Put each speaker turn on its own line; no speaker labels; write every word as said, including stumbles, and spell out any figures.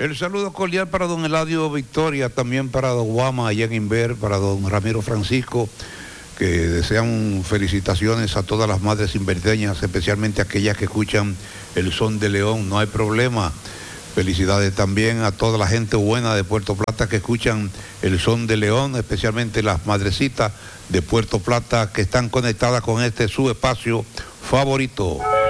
El saludo cordial para don Eladio Victoria, también para don Guama allá en Inver, para don Ramiro Francisco, que desean felicitaciones a todas las madres inverteñas, especialmente aquellas que escuchan el son de León. No hay problema. Felicidades también a toda la gente buena de Puerto Plata que escuchan el son de León, especialmente las madrecitas de Puerto Plata que están conectadas con este su espacio favorito.